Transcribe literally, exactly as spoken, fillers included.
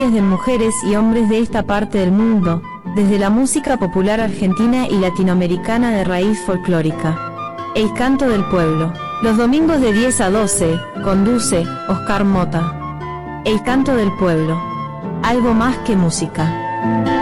de mujeres y hombres de esta parte del mundo, desde la música popular argentina y latinoamericana de raíz folclórica. El canto del pueblo. Los domingos de diez a doce, conduce Oscar Mota. El canto del pueblo. Algo más que música.